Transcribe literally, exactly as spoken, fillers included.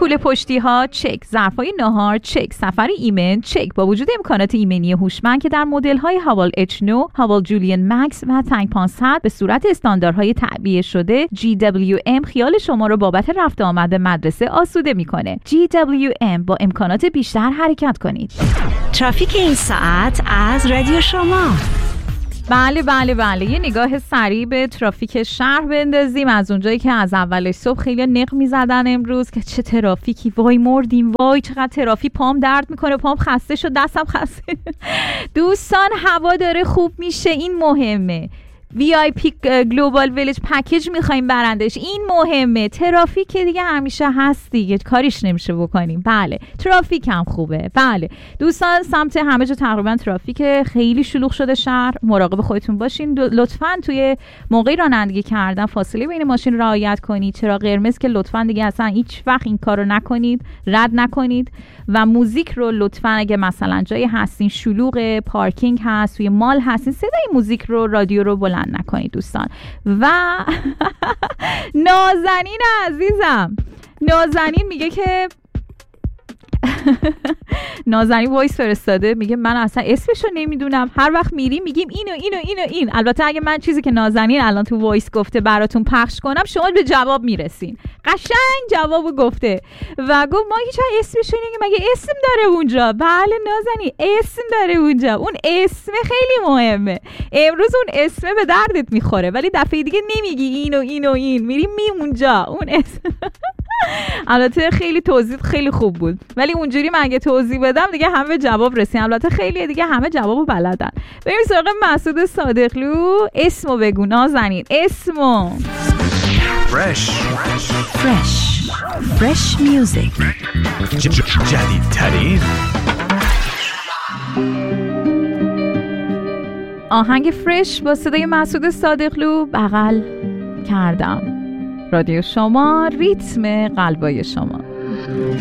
کوله پشتی ها چک، ظرفای ناهار چک، سفر ایمن چک. با وجود امکانات ایمنی هوشمند که در مدل های هاوال اچ نه، هاوال جولیان مکس و تنگ پانصد به صورت استانداردهای تعبیه شده، جی دبلیو ام خیال شما رو بابت رفت آمد به مدرسه آسوده میکنه. جی دبلیو ام، با امکانات بیشتر حرکت کنید. ترافیک این ساعت از رادیو شما. بله بله بله یه نگاه سریع به ترافیک شهر بندازیم. از اونجایی که از اول صبح خیلی نق میزدن امروز که چه ترافیکی، وای مردیم، وای چقدر ترافیک، پام درد میکنه، پام خسته شد، دستم خسته. دوستان هوا داره خوب میشه، این مهمه. وی آی پی گلوبال ویلیج پکیج میخوایم برندش، این مهمه. ترافیک که دیگه همیشه هست دیگه، کاریش نمیشه بکنیم. بله ترافیک هم خوبه. بله دوستان، سمت همه جا تقریبا ترافیک، خیلی شلوغ شده شهر، مراقب خودتون باشین. لطفاً توی موقعی رانندگی کردن فاصله بین ماشین رعایت کنید. چرا قرمز که لطفاً دیگه اصلا هیچ وقت این کارو نکنید، رد نکنید. و موزیک رو لطفاً اگه مثلا جایی هستین شلوغ، پارکینگ هست، توی مال هستین، صدای موزیک رو، رادیو رو بلند نکنید دوستان. و نازنین عزیزم، نازنین میگه که نازنین وایس فرستاده، میگه من اصلا اسمشو نمیدونم، هر وقت میریم میگیم اینو اینو اینو این. البته اگه من چیزی که نازنین الان تو وایس گفته براتون پخش کنم، شما به جواب میرسین. قشنگ جوابو گفته و گفت ما هیچ اسمشو نمیگیم، مگه اسم داره اونجا؟ بله نازنین، اسم داره اونجا. اون اسم خیلی مهمه. امروز اون اسم به دردت میخوره، ولی دفعه دیگه نمیگی اینو اینو این، میریم میم اونجا اون اسم. البته خیلی توضیح خیلی خوب بود، ولی اونجوری من اگه توضیح بدم دیگه همه جواب رسین. البته خیلی دیگه همه جوابو بلدن. بریم سراغ مسعود صادقلو. اسمو بگو نازنین، اسمو. فرش فرش فرش میوزیک، جدیدترین آهنگ فرش با صدای مسعود صادقلو بغل کردم. رادیو شما، ریتم قلبای شما.